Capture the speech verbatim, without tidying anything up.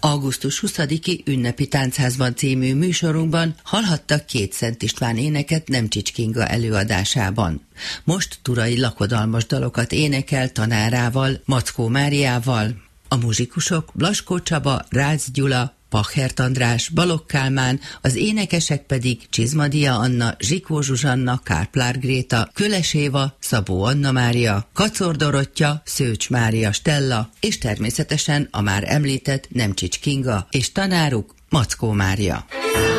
augusztus huszadiki ünnepi táncházban című műsorunkban hallhattak két Szent István éneket Nemcsics Kinga előadásában. Most turai lakodalmas dalokat énekel tanárával, Mackó Máriával. A muzsikusok Blaskó Csaba, Rácz Gyula, Pachert András, Balogh Kálmán, az énekesek pedig Csizmadia Anna, Zsikó Zsuzsanna, Kárplár Gréta, Köles Éva, Szabó Anna Mária, Kacor Dorottya, Szőcs Mária Stella, és természetesen a már említett Nemcsics Kinga és tanáruk Mackó Mária.